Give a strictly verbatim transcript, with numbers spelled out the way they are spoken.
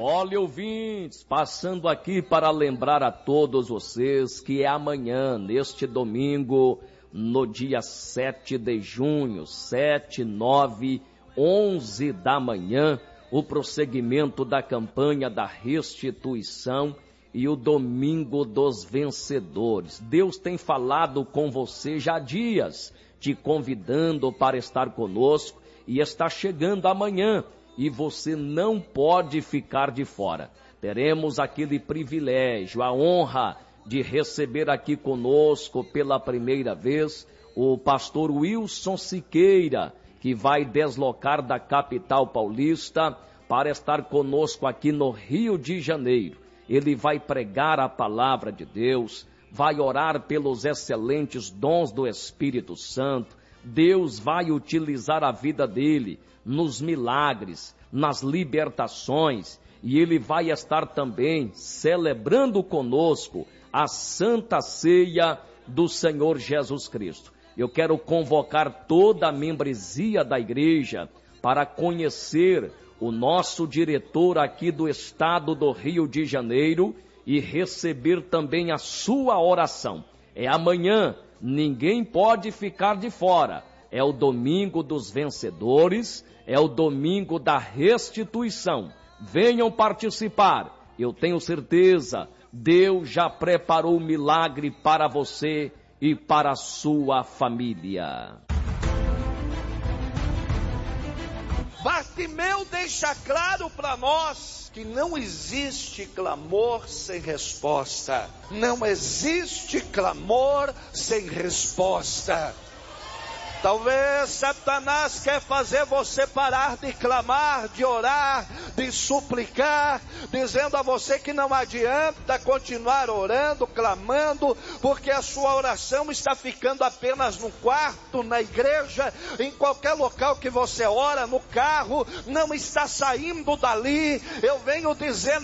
Olha, ouvintes, passando aqui para lembrar a todos vocês que é amanhã, neste domingo, no dia sete de junho, sete, nove, onze da manhã, o prosseguimento da campanha da restituição e o Domingo dos Vencedores. Deus tem falado com você já há dias, te convidando para estar conosco, e está chegando amanhã, e você não pode ficar de fora. Teremos aquele privilégio, a honra de receber aqui conosco pela primeira vez o pastor Wilson Siqueira, que vai deslocar da capital paulista para estar conosco aqui no Rio de Janeiro. Ele vai pregar a palavra de Deus, vai orar pelos excelentes dons do Espírito Santo. Deus vai utilizar a vida dele nos milagres, nas libertações, e ele vai estar também celebrando conosco a Santa Ceia do Senhor Jesus Cristo. Eu quero convocar toda a membresia da igreja para conhecer o nosso diretor aqui do estado do Rio de Janeiro e receber também a sua oração. É amanhã, ninguém pode ficar de fora. É o Domingo dos Vencedores, é o Domingo da Restituição. Venham participar. Eu tenho certeza, Deus já preparou um milagre para você e para a sua família. Bartimeu deixa claro para nós que não existe clamor sem resposta. Não existe clamor sem resposta. Talvez Satanás quer fazer você parar de clamar, de orar, de suplicar, dizendo a você que não adianta continuar orando, clamando, porque a sua oração está ficando apenas no quarto, na igreja, em qualquer local que você ora, no carro, não está saindo dali. Eu venho dizendo